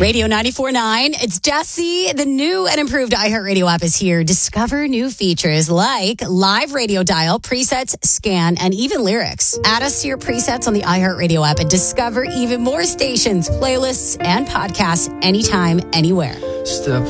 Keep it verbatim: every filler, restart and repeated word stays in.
Radio ninety-four point nine. It's Jesse. The new and improved iHeartRadio app is here. Discover new features like live radio dial, presets, scan, and even lyrics. Add us to your presets on the iHeartRadio app and discover even more stations, playlists, and podcasts anytime, anywhere. Step